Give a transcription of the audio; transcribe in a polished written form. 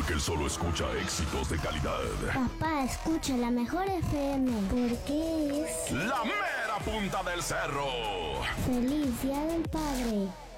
que él solo escucha éxitos de calidad. Papá, escucha la mejor FM porque es La mera punta del cerro. Feliz Día del Padre.